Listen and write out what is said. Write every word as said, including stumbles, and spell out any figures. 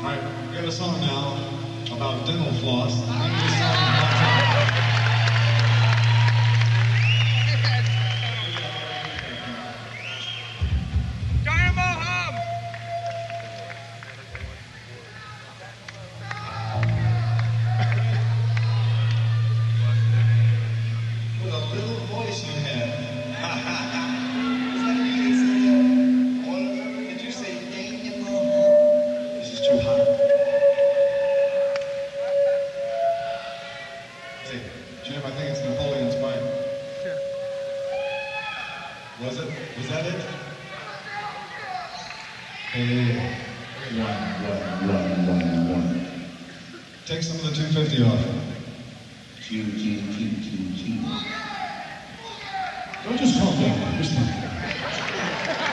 All right, we got a song now about dental floss. The name of the song is Hot Topic. With a little voice you have. Is that you that said that? One of them? Did you say Daniel? This is too hot. Hey, Jim, I think it's Napoleon's pipe. Was it? Was that it? Hey, one, one, one, one, one. Take some of the two fifty off. Q, Q, Q, Q, Q. Don't just calm down. Just